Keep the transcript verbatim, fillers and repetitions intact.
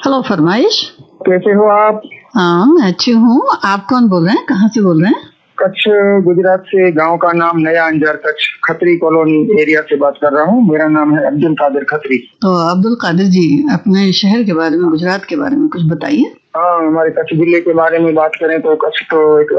Hello फरमाइश। कैसे हो आप? हाँ मैं अच्छी हूँ। आप कौन बोल रहे हैं, कहाँ से बोल रहे हैं? कच्छ गुजरात से। गांव का नाम नया अंजार, कच्छ खत्री कॉलोनी एरिया से बात कर रहा हूँ। मेरा नाम है अब्दुल कादिर खत्री। तो अब्दुल कादिर जी, अपने शहर के बारे में, गुजरात के बारे में कुछ बताइए। हाँ, हमारे कच्छ जिले के बारे में बात करें तो कच्छ तो एक